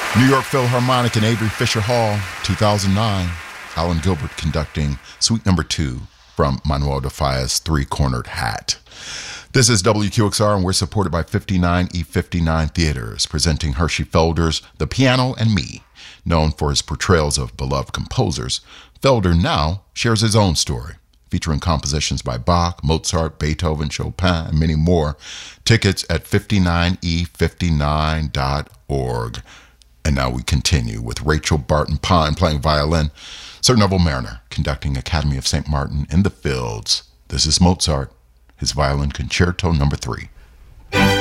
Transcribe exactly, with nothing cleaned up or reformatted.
New York Philharmonic and Avery Fisher Hall, two thousand nine. Alan Gilbert conducting Suite Number Two from Manuel de Falla's Three-Cornered Hat. This is W Q X R, and we're supported by fifty-nine E fifty-nine Theaters, presenting Hershey Felder's The Piano and Me. Known for his portrayals of beloved composers, Felder now shares his own story, featuring compositions by Bach, Mozart, Beethoven, Chopin, and many more. Tickets at fifty-nine E fifty-nine dot org. And now we continue with Rachel Barton Pine playing violin, Sir Neville Mariner conducting Academy of Saint Martin in the Fields. This is Mozart, his violin concerto number three.